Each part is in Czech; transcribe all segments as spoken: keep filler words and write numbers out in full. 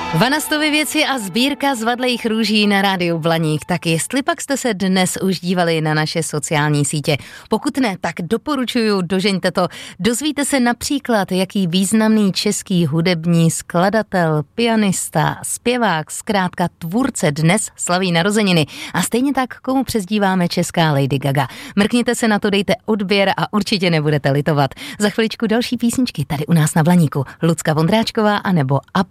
Vanastovy věci a sbírka zvadlejch růží na rádiu Blaník. Tak jestli pak jste se dnes už dívali na naše sociální sítě. Pokud ne, tak doporučuju, dožeňte to. Dozvíte se například, jaký významný český hudební skladatel, pianista, zpěvák, zkrátka tvůrce dnes slaví narozeniny. A stejně tak, komu přezdíváme česká Lady Gaga. Mrkněte se na to, dejte odběr a určitě nebudete litovat. Za chviličku další písničky tady u nás na Blaníku. Lucka Vondráčková anebo ABBA.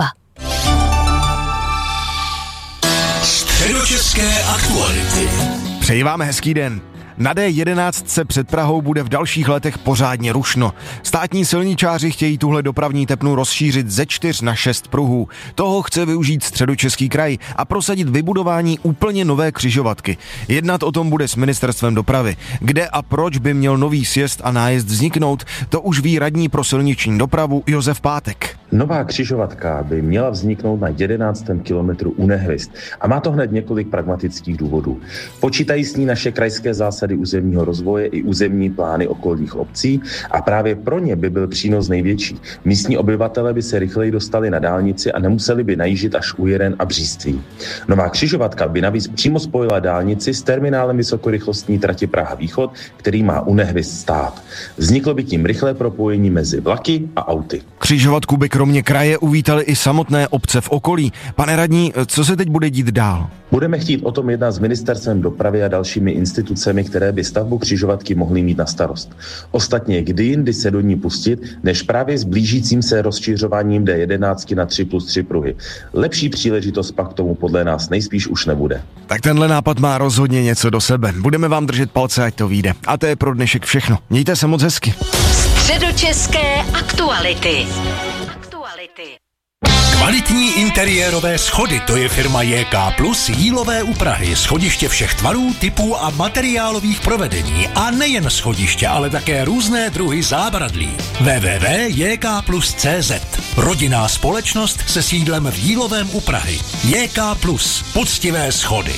Středočeské aktuality. Přeji vám hezký den. Na D jedenáct se před Prahou bude v dalších letech pořádně rušno. Státní silničáři chtějí tuhle dopravní tepnu rozšířit ze čtyř na šest pruhů. Toho chce využít Středočeský kraj a prosadit vybudování úplně nové křižovatky. Jednat o tom bude s ministerstvem dopravy. Kde a proč by měl nový sjezd a nájezd vzniknout, to už ví radní pro silniční dopravu Josef Pátek. Nová křižovatka by měla vzniknout na jedenáctém kilometru u Nehvězd a má to hned několik pragmatických důvodů. Počítají s ní naše krajské zásady územního rozvoje i územní plány okolních obcí a právě pro ně by byl přínos největší. Místní obyvatelé by se rychleji dostali na dálnici a nemuseli by najíždět až u Jiren a Bříství. Nová křižovatka by navíc přímo spojila dálnici s terminálem vysokorychlostní trati Praha-Východ, který má u Nehvězd stát. Vzniklo by tím rychlé propojení mezi vlaky a auty. Křižovatku by kromě kraje uvítali i samotné obce v okolí. Pane radní, co se teď bude dít dál? Budeme chtít o tom jednat s ministerstvem dopravy a dalšími institucemi, které by stavbu křižovatky mohly mít na starost. Ostatně kdy jindy se do ní pustit, než právě s blížícím se rozšiřováním D jedenáct na tři plus tři pruhy. Lepší příležitost pak k tomu podle nás nejspíš už nebude. Tak tenhle nápad má rozhodně něco do sebe. Budeme vám držet palce, ať to vyjde. A to je pro dnešek všechno. Mějte se moc hezky. Středočeské aktuality. Aktuality. Kvalitní interiérové schody, to je firma J K Plus Jílové u Prahy. Schodiště všech tvarů, typů a materiálových provedení. A nejen schodiště, ale také různé druhy zábradlí. w w w tečka j k plus tečka c z. Rodinná společnost se sídlem v Jílovém u Prahy. J K Plus. Poctivé schody.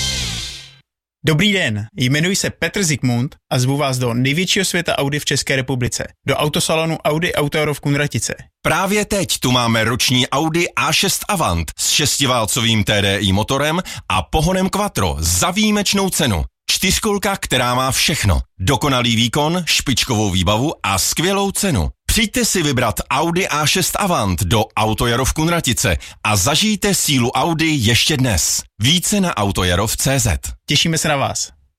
Dobrý den, jmenuji se Petr Zikmund a zvu vás do největšího světa Audi v České republice, do autosalonu Audi Auto v Kunratice. Právě teď tu máme roční Audi A šest Avant s šestiválcovým T D I motorem a pohonem Quattro za výjimečnou cenu. Čtyřkolka, která má všechno. Dokonalý výkon, špičkovou výbavu a skvělou cenu. Přijďte si vybrat Audi A šest Avant do Autojaro v Kunratice a zažijte sílu Audi ještě dnes. Více na autojarov tečka cé zet. Těšíme se na vás.